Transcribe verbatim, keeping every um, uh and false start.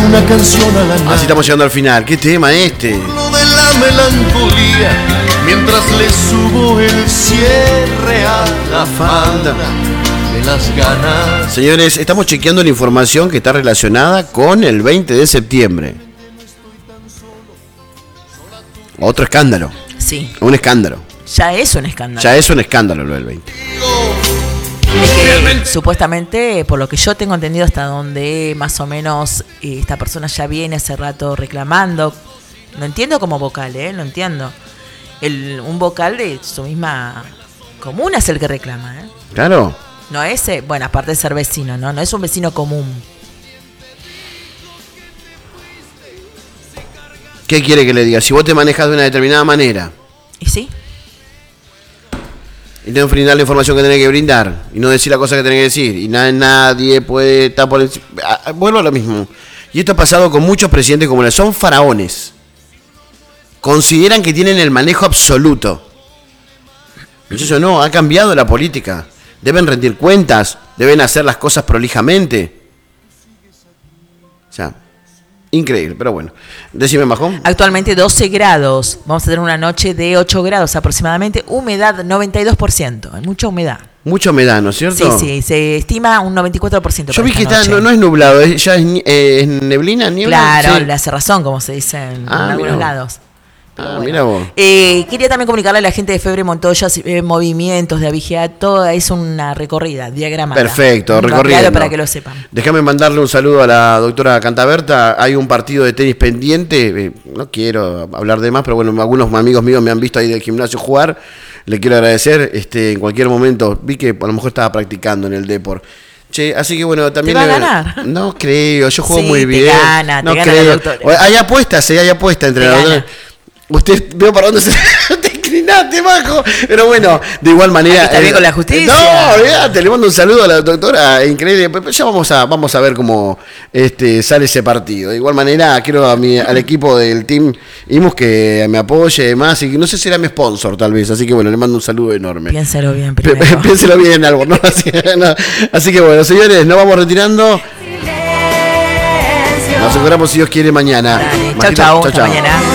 una canción a la nada. Así estamos llegando al final. ¿Qué tema este? Lo de la melancolía, mientras le subo el cierre a la falda de las ganas. Señores, estamos chequeando la información que está relacionada con el veinte de septiembre. Otro escándalo. Sí. Un escándalo. Ya es un escándalo. Ya es un escándalo lo del veinte. Es que, supuestamente, por lo que yo tengo entendido, hasta donde más o menos eh, esta persona ya viene hace rato reclamando. Lo entiendo como vocal, ¿eh? Lo entiendo. El, un vocal de su misma comuna es el que reclama, ¿eh? Claro. No es, eh, bueno, aparte de ser vecino, ¿no? No es un vecino común. ¿Qué quiere que le diga? Si vos te manejas de una determinada manera. ¿Y sí? Y tenés que brindar la información que tenés que brindar. Y no decir la cosa que tenés que decir. Y na- nadie puede estar por encima. Ah, vuelvo a lo mismo. Y esto ha pasado con muchos presidentes comunales. Son faraones. Consideran que tienen el manejo absoluto. Muchachos, no, ha cambiado la política. Deben rendir cuentas. Deben hacer las cosas prolijamente. O sea, increíble, pero bueno. Decime, Majón. Actualmente doce grados. Vamos a tener una noche de ocho grados aproximadamente. Humedad noventa y dos por ciento. Hay mucha humedad. Mucha humedad, ¿no es cierto? Sí, sí. Se estima un noventa y cuatro por ciento. Yo vi que está, no, no es nublado, es, ya es, eh, es neblina, niebla. Claro, Sí. la cerrazón, como se dice en, Ah, en algunos mirá. lados. Pero Ah, bueno. mira vos. Eh, quería también comunicarle a la gente de Febre Montoya si ve movimientos de avigeato. Es una recorrida, diagramada. Perfecto, Un recorrido. claro para que lo sepan. Déjame mandarle un saludo a la doctora Cantaberta. Hay un partido de tenis pendiente. Eh, no quiero hablar de más, pero bueno, algunos amigos míos me han visto ahí del gimnasio jugar. Le quiero agradecer. Este, en cualquier momento, vi que a lo mejor estaba practicando en el Depor. Che, así que bueno, también... ¿Te va a le- ganar? No creo, yo juego Sí, muy te bien. gana, te no gana creo. la doctora. Hay apuestas, sí, hay apuestas entre Te la gana. doctora. Usted veo para dónde se te inclinaste, bajo. Pero bueno, de igual manera. Está bien con la justicia. No, olvídate, le mando un saludo a la doctora, increíble. Ya vamos a, vamos a ver cómo este, sale ese partido. De igual manera, quiero a mi, al equipo del team Imus que me apoye más. Y no sé si era mi sponsor, tal vez. Así que bueno, le mando un saludo enorme. Piénselo bien P- primero. Piénselo bien, Albor. ¿No? Así, no. Así que bueno, señores, nos vamos retirando. Nos encontramos si Dios quiere mañana. Dale, chau, Majito, chau, hasta mañana.